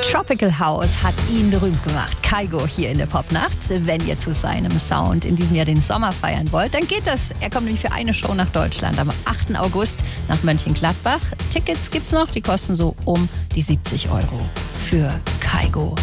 Tropical House hat ihn berühmt gemacht. Kygo hier in der Popnacht. Wenn ihr zu seinem Sound in diesem Jahr den Sommer feiern wollt, dann geht das. Er kommt nämlich für eine Show nach Deutschland am 8. August nach Mönchengladbach. Tickets gibt's noch, die kosten so um die 70 € für Kygo.